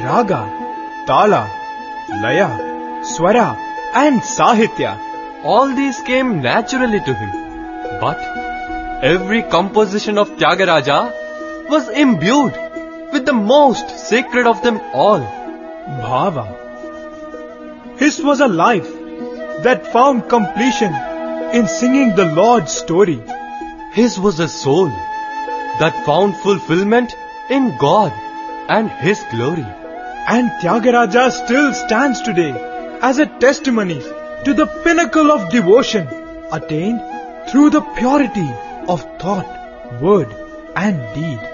Raga, Tala, Laya, Swara and Sahitya. All these came naturally to him. But every composition of Tyagaraja was imbued with the most sacred of them all, Bhava. His was a life that found completion in singing the Lord's story. His was a soul that found fulfillment in God and His glory. And Tyagaraja still stands today as a testimony to the pinnacle of devotion attained through the purity of thought, word and deed.